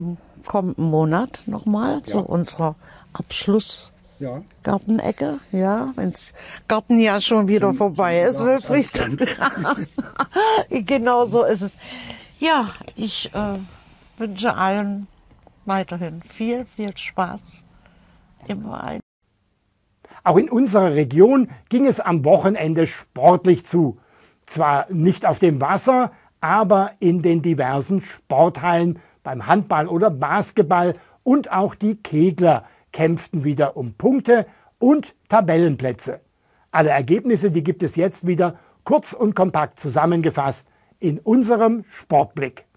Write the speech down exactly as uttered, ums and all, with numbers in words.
Kommenden Monat nochmal zu Ja. unserer Ja. Abschlussgartenecke. Ja, wenn's Gartenjahr schon wieder Schon- vorbei schon ist, wieder Wilfried. Genau so ist es. Ja, ich äh, wünsche allen weiterhin viel, viel Spaß im Verein. Auch in unserer Region ging es am Wochenende sportlich zu. Zwar nicht auf dem Wasser, aber in den diversen Sporthallen beim Handball oder Basketball, und auch die Kegler kämpften wieder um Punkte und Tabellenplätze. Alle Ergebnisse, die gibt es jetzt wieder kurz und kompakt zusammengefasst in unserem Sportblick.